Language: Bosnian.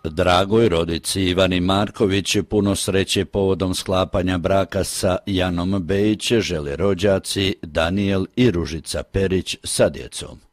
Dragoj rodici Ivani Marković puno sreće povodom sklapanja braka sa Janom Bejić žele rođaci Danijel i Ružica Perić sa djecom.